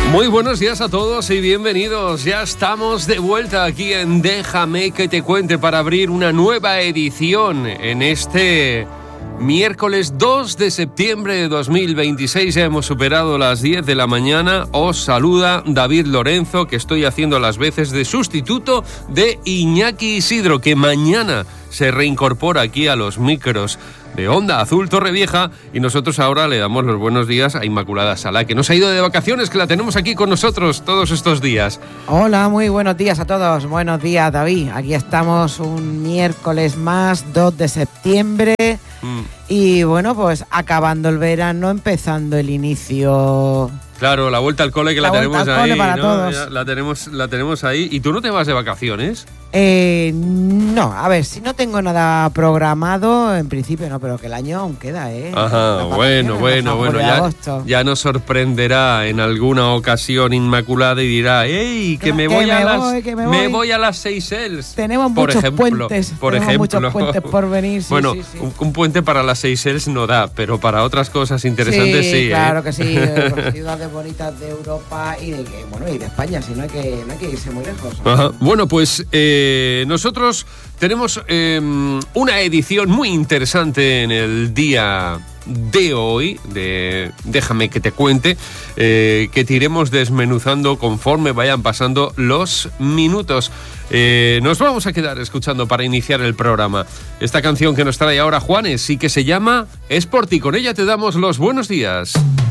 Muy buenos días a todos y bienvenidos. Ya estamos de vuelta aquí en Déjame que te cuente para abrir una nueva edición en este miércoles 2 de septiembre de 2026. Ya hemos superado las 10 de la mañana. Os saluda David Lorenzo, que estoy haciendo las veces de sustituto de Iñaki Isidro, que mañana se reincorpora aquí a los micros de Onda Azul Torrevieja, y nosotros ahora le damos los buenos días a Inmaculada Sala, que nos ha ido de vacaciones, que la tenemos aquí con nosotros todos estos días. Hola, muy buenos días a todos. Buenos días, David. Aquí estamos un miércoles más, 2 de septiembre. Y bueno, pues acabando el verano, empezando el inicio. Claro, la vuelta al cole, que la tenemos ahí, cole para ¿no? todos. La tenemos ahí. ¿Y tú no te vas de vacaciones? No, a ver, si no tengo nada programado, en principio no, pero que el año aún queda, ¿eh? Ajá, bueno, ya nos sorprenderá en alguna ocasión Inmaculada y dirá, ¡ey, que me voy a las Seychelles! Tenemos muchos puentes por venir. Sí, bueno, sí. Un puente para las Seychelles no da, pero para otras cosas interesantes sí. Claro que sí, por ciudades bonitas de Europa y de España, si no hay que irse muy lejos. Ajá. Bueno, pues nosotros tenemos una edición muy interesante en el día de hoy, de Déjame que te cuente, que te iremos desmenuzando conforme vayan pasando los minutos. Nos vamos a quedar escuchando para iniciar el programa esta canción que nos trae ahora Juanes y que se llama Es por ti. Con ella te damos los buenos días.